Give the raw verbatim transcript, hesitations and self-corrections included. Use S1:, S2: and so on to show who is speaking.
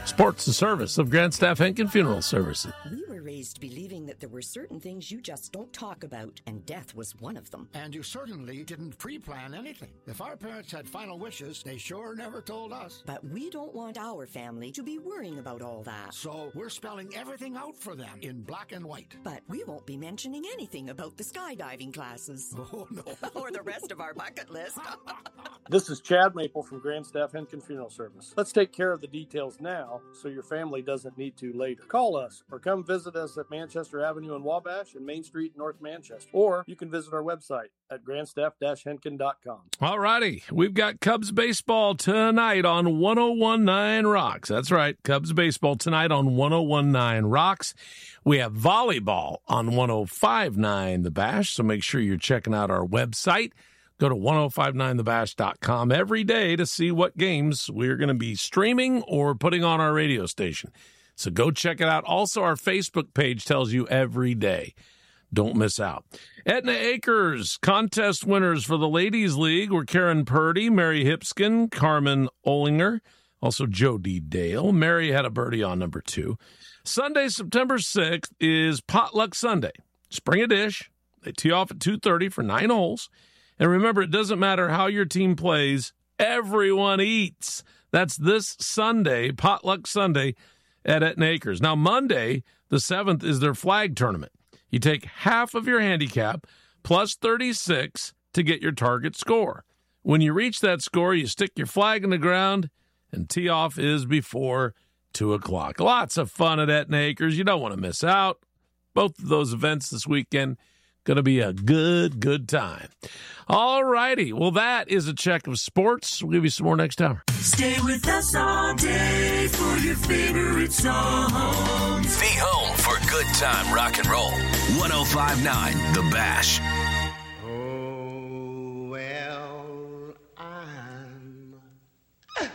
S1: Sports the service of Grandstaff Henkin Funeral Services.
S2: We were raised believing that there were certain things you just don't talk about, and death was one of them.
S3: And you certainly didn't pre-plan anything. If our parents had final wishes, they sure never told us.
S2: But we don't want our family to be worrying about all that.
S3: So we're spelling everything out for them in black and white.
S2: But we won't be mentioning anything about the skydiving classes.
S3: Oh, no.
S2: Or the rest of our bucket list.
S4: This is Chad Maple from Grandstaff Henkin Funeral Service. Let's take care of the details now so your family doesn't need to later. Call us or come visit us at Manchester Avenue in Wabash and Main Street in North Manchester. Or you can visit our website at grandstaff dash henkin dot com.
S1: All righty. We've got Cubs baseball tonight on one oh one point nine Rocks. That's right. Cubs baseball tonight on one oh one point nine Rocks. We have volleyball on one oh five point nine The Bash, so make sure you're checking out our website. Go to ten fifty-nine the bash dot com every day to see what games we're going to be streaming or putting on our radio station. So go check it out. Also, our Facebook page tells you every day. Don't miss out. Etna Acres contest winners for the Ladies League were Karen Purdy, Mary Hipskin, Carmen Olinger, also Jody Dale. Mary had a birdie on number two. Sunday, September sixth is Potluck Sunday. Spring a dish. They tee off at two thirty for nine holes. And remember, it doesn't matter how your team plays, everyone eats. That's this Sunday, Potluck Sunday at Etna Acres. Now, Monday, the seventh, is their flag tournament. You take half of your handicap plus thirty-six to get your target score. When you reach that score, you stick your flag in the ground, and tee off is before two o'clock. Lots of fun at Etna Acres. You don't want to miss out. Both of those events this weekend. Going to be a good, good time. All righty. Well, that is a check of sports. We'll give you some more next hour.
S5: Stay with us all day for your favorite songs.
S6: The home for good time rock and roll. one oh five point nine The Bash.